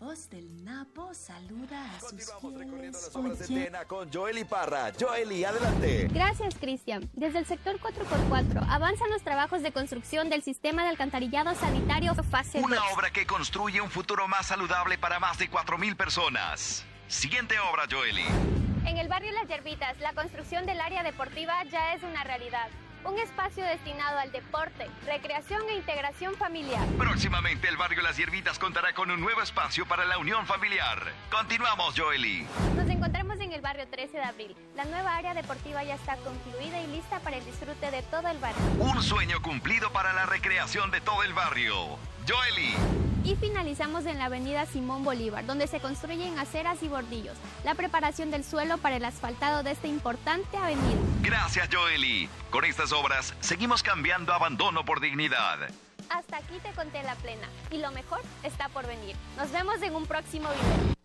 voz del Napo saluda a sus Continuamos recorriendo fieles las obras de oyentes. Tena con Joely Parra. Joely, adelante. Gracias, Cristian. Desde el sector 4x4 avanzan los trabajos de construcción del sistema de alcantarillado sanitario fase 2. Una obra que construye un futuro más saludable para más de 4,000 personas. Siguiente obra, Joely. En el barrio Las Yerbitas, la construcción del área deportiva ya es una realidad. Un espacio destinado al deporte, recreación e integración familiar. Próximamente el barrio Las Hierbitas contará con un nuevo espacio para la unión familiar. Continuamos, Joely. Nos encontramos en el barrio 13 de abril. La nueva área deportiva ya está concluida y lista para el disfrute de todo el barrio. Un sueño cumplido para la recreación de todo el barrio. Joely. Y finalizamos en la avenida Simón Bolívar, donde se construyen aceras y bordillos. La preparación del suelo para el asfaltado de esta importante avenida. Gracias, Joely. Con estas obras seguimos cambiando abandono por dignidad. Hasta aquí te conté la plena. Y lo mejor está por venir. Nos vemos en un próximo video.